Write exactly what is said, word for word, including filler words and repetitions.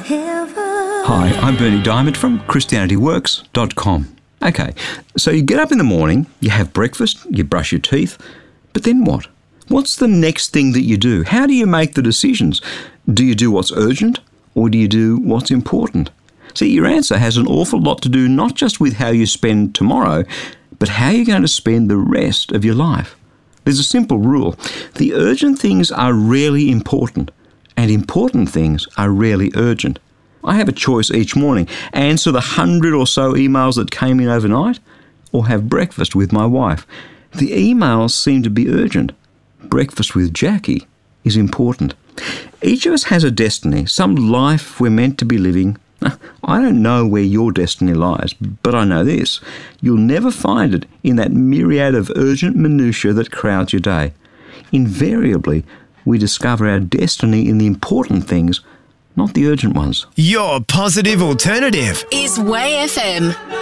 Hi, I'm Bernie Diamond from Christianity Works dot com. Okay, so you get up in the morning, you have breakfast, you brush your teeth, but then what? What's the next thing that you do? How do you make the decisions? Do you do what's urgent or do you do what's important? See, your answer has an awful lot to do not just with how you spend tomorrow, but how you're going to spend the rest of your life. There's a simple rule. The urgent things are rarely important, and important things are rarely urgent. I have a choice each morning: answer the hundred or so emails that came in overnight, or have breakfast with my wife. The emails seem to be urgent. Breakfast with Jackie is important. Each of us has a destiny, some life we're meant to be living. I don't know where your destiny lies, but I know this: you'll never find it in that myriad of urgent minutiae that crowds your day. Invariably, we discover our destiny in the important things, not the urgent ones. Your positive alternative is Way F M.